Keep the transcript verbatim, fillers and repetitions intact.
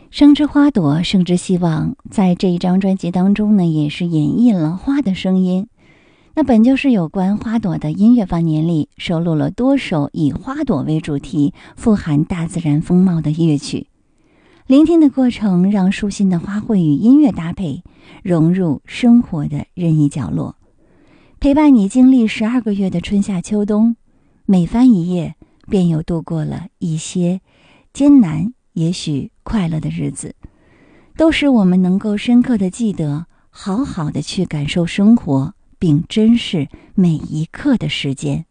生之花朵，生之希望，在这一张专辑当中呢，也是演绎了花的声音。那本就是有关花朵的音乐放年里，收录了多首以花朵为主题、富含大自然风貌的乐曲。聆听的过程让舒心的花卉与音乐搭配，融入生活的任意角落，陪伴你经历十二个月的春夏秋冬。每翻一页，便有度过了一些艰难，也许快乐的日子，都使我们能够深刻地记得，好好的去感受生活，并珍视每一刻的时间。